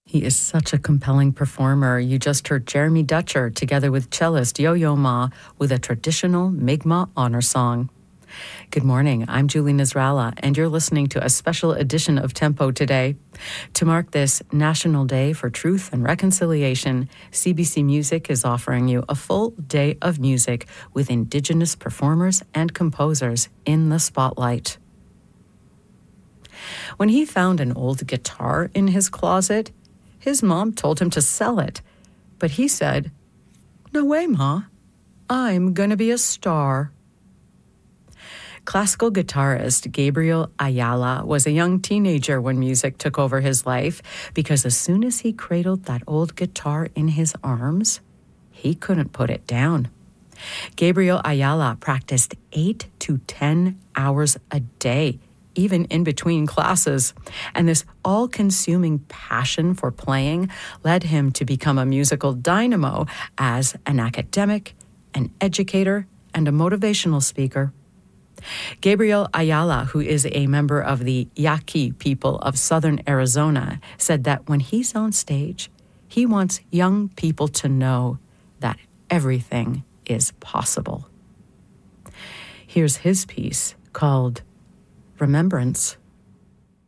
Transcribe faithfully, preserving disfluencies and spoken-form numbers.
He is such a compelling performer. You just heard Jeremy Dutcher together with cellist Yo-Yo Ma with a traditional Mi'kmaq honor song. Good morning, I'm Julie Nasrallah, and you're listening to a special edition of Tempo today. To mark this National Day for Truth and Reconciliation, C B C Music is offering you a full day of music with Indigenous performers and composers in the spotlight. When he found an old guitar in his closet, his mom told him to sell it, but he said, "No way, Ma. I'm gonna be a star." Classical guitarist Gabriel Ayala was a young teenager when music took over his life because as soon as he cradled that old guitar in his arms, he couldn't put it down. Gabriel Ayala practiced eight to ten hours a day, even in between classes. And this all-consuming passion for playing led him to become a musical dynamo as an academic, an educator, and a motivational speaker. Gabriel Ayala, who is a member of the Yaqui people of southern Arizona, said that when he's on stage, he wants young people to know that everything is possible. Here's his piece called Remembrance.